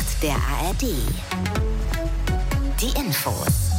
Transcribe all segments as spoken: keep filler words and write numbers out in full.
der A R D. Die Infos.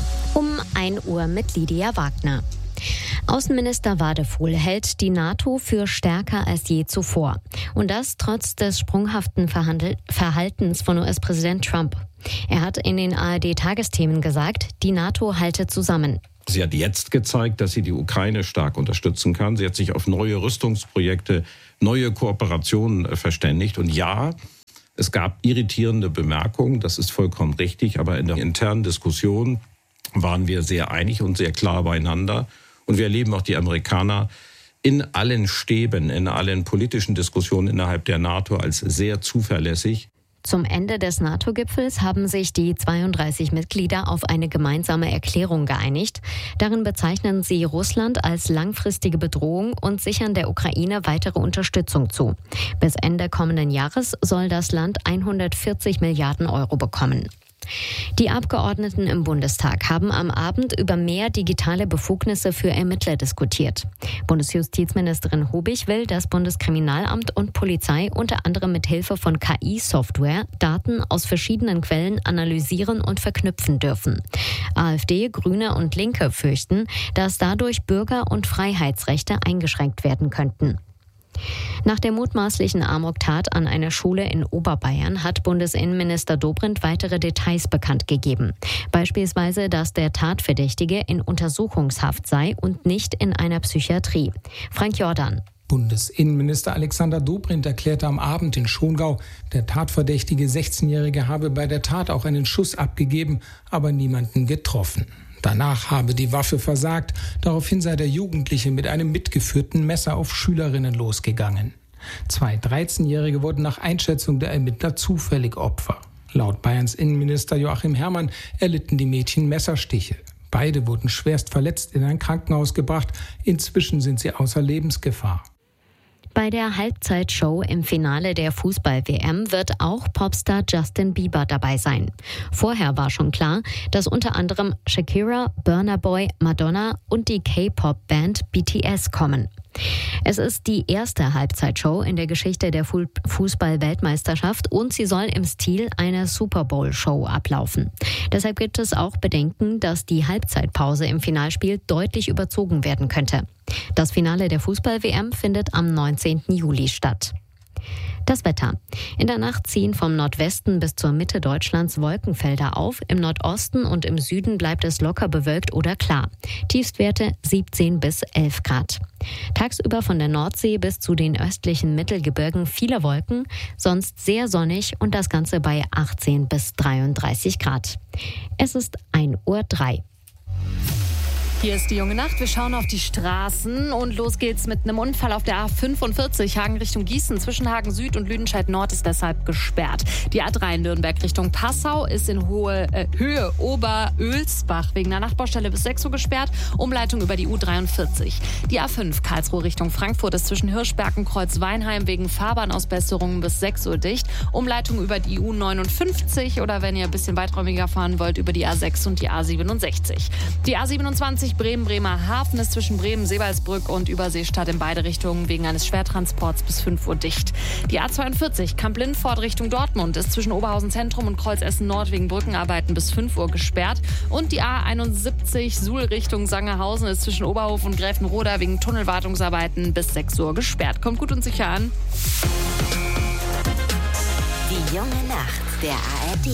Um ein Uhr mit Lydia Wagner. Außenminister Wadefuhl hält die NATO für stärker als je zuvor. Und das trotz des sprunghaften Verhandel- Verhaltens von U S-Präsident Trump. Er hat in den A R D-Tagesthemen gesagt, die NATO halte zusammen. Sie hat jetzt gezeigt, dass sie die Ukraine stark unterstützen kann. Sie hat sich auf neue Rüstungsprojekte, neue Kooperationen verständigt. Und ja, es gab irritierende Bemerkungen, das ist vollkommen richtig. Aber in der internen Diskussion waren wir sehr einig und sehr klar beieinander. Und wir erleben auch die Amerikaner in allen Stäben, in allen politischen Diskussionen innerhalb der NATO als sehr zuverlässig. Zum Ende des NATO-Gipfels haben sich die zweiunddreißig Mitglieder auf eine gemeinsame Erklärung geeinigt. Darin bezeichnen sie Russland als langfristige Bedrohung und sichern der Ukraine weitere Unterstützung zu. Bis Ende kommenden Jahres soll das Land hundertvierzig Milliarden Euro bekommen. Die Abgeordneten im Bundestag haben am Abend über mehr digitale Befugnisse für Ermittler diskutiert. Bundesjustizministerin Hobig will, dass Bundeskriminalamt und Polizei unter anderem mit Hilfe von K I-Software Daten aus verschiedenen Quellen analysieren und verknüpfen dürfen. AfD, Grüne und Linke fürchten, dass dadurch Bürger- und Freiheitsrechte eingeschränkt werden könnten. Nach der mutmaßlichen Amoktat an einer Schule in Oberbayern hat Bundesinnenminister Dobrindt weitere Details bekannt gegeben. Beispielsweise, dass der Tatverdächtige in Untersuchungshaft sei und nicht in einer Psychiatrie. Frank Jordan. Bundesinnenminister Alexander Dobrindt erklärte am Abend in Schongau, der tatverdächtige sechzehnjährige habe bei der Tat auch einen Schuss abgegeben, aber niemanden getroffen. Danach habe die Waffe versagt. Daraufhin sei der Jugendliche mit einem mitgeführten Messer auf Schülerinnen losgegangen. Zwei dreizehnjährige wurden nach Einschätzung der Ermittler zufällig Opfer. Laut Bayerns Innenminister Joachim Herrmann erlitten die Mädchen Messerstiche. Beide wurden schwerst verletzt in ein Krankenhaus gebracht. Inzwischen sind sie außer Lebensgefahr. Bei der Halbzeitshow im Finale der Fußball-W M wird auch Popstar Justin Bieber dabei sein. Vorher war schon klar, dass unter anderem Shakira, Burna Boy, Madonna und die K-Pop-Band B T S kommen. Es ist die erste Halbzeitshow in der Geschichte der Fußball-Weltmeisterschaft und sie soll im Stil einer Super Bowl-Show ablaufen. Deshalb gibt es auch Bedenken, dass die Halbzeitpause im Finalspiel deutlich überzogen werden könnte. Das Finale der Fußball-W M findet am neunzehnten Juli statt. Das Wetter. In der Nacht ziehen vom Nordwesten bis zur Mitte Deutschlands Wolkenfelder auf. Im Nordosten und im Süden bleibt es locker bewölkt oder klar. Tiefstwerte siebzehn bis elf Grad. Tagsüber von der Nordsee bis zu den östlichen Mittelgebirgen viele Wolken, sonst sehr sonnig und das Ganze bei achtzehn bis dreiunddreißig Grad. Es ist ein Uhr drei. Hier ist die junge Nacht. Wir schauen auf die Straßen und los geht's mit einem Unfall auf der A fünfundvierzig Hagen Richtung Gießen. Zwischen Hagen Süd und Lüdenscheid Nord ist deshalb gesperrt. Die A drei Nürnberg Richtung Passau ist in hohe, äh, Höhe Oberölsbach wegen einer Nachtbaustelle bis sechs Uhr gesperrt. Umleitung über die U dreiundvierzig. Die A fünf Karlsruhe Richtung Frankfurt ist zwischen Hirschberg und Kreuzweinheim wegen Fahrbahnausbesserungen bis sechs Uhr dicht. Umleitung über die U neunundfünfzig oder wenn ihr ein bisschen weiträumiger fahren wollt, über die A sechs und die A siebenundsechzig. Die A siebenundzwanzig Bremen-Bremerhaven ist zwischen Bremen-Seebalsbrück und Überseestadt in beide Richtungen wegen eines Schwertransports bis fünf Uhr dicht. Die A zweiundvierzig Kamp-Lindfort Richtung Dortmund ist zwischen Oberhausen Zentrum und Kreuz Essen-Nord wegen Brückenarbeiten bis fünf Uhr gesperrt. Und die A einundsiebzig Suhl Richtung Sangerhausen ist zwischen Oberhof und Gräfenroda wegen Tunnelwartungsarbeiten bis sechs Uhr gesperrt. Kommt gut und sicher an. Die junge Nacht der A R D.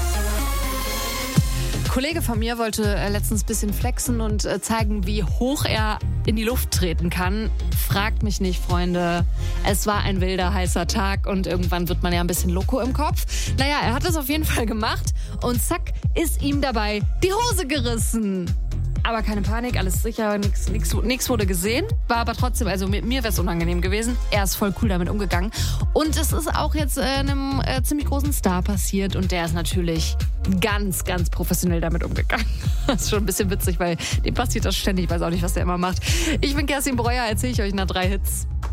Ein Kollege von mir wollte äh, letztens ein bisschen flexen und äh, zeigen, wie hoch er in die Luft treten kann. Fragt mich nicht, Freunde. Es war ein wilder, heißer Tag und irgendwann wird man ja ein bisschen loco im Kopf. Naja, er hat es auf jeden Fall gemacht und zack, ist ihm dabei die Hose gerissen. Aber keine Panik, alles sicher, nichts wurde gesehen. War aber trotzdem, also mir, mir wäre es unangenehm gewesen. Er ist voll cool damit umgegangen. Und es ist auch jetzt äh, einem äh, ziemlich großen Star passiert. Und der ist natürlich ganz, ganz professionell damit umgegangen. Das ist schon ein bisschen witzig, weil dem passiert das ständig. Ich weiß auch nicht, was der immer macht. Ich bin Kerstin Breuer, erzähle ich euch nach drei Hits.